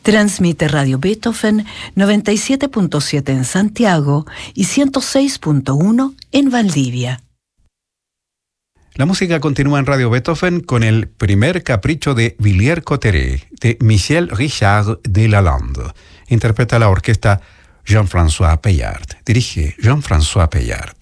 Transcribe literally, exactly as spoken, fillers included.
Transmite Radio Beethoven noventa y siete punto siete en Santiago y ciento seis punto uno en Valdivia. La música continúa en Radio Beethoven con el primer capricho de Villers-Cotterêts de Michel Richard de Lalande. Interpreta la orquesta Jean-François Pellard. Dirige Jean-François Pellard.